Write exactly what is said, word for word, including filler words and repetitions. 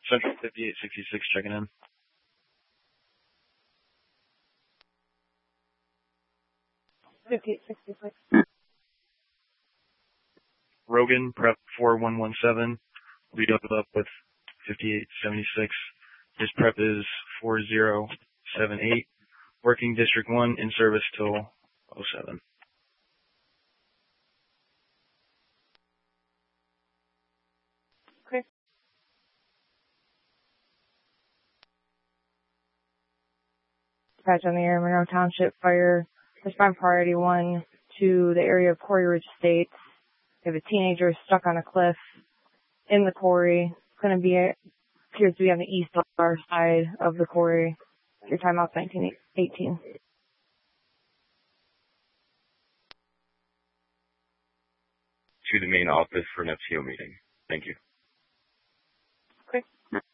Central fifty-eight sixty-six checking in. fifty-eight sixty-six. Rogan, prep four one one seven. We doubled up with fifty-eight seventy-six. His prep is four zero seven eight. Working District one, in service till oh seven. Okay. Dispatch on the air, Monroe Township Fire. Respond priority one to the area of Quarry Ridge Estates. We have a teenager stuck on a cliff in the quarry. It's going to be, appears to be on the east side of the quarry. Your timeout's nineteen eighteen. To the main office for an F C O meeting. Thank you. Okay.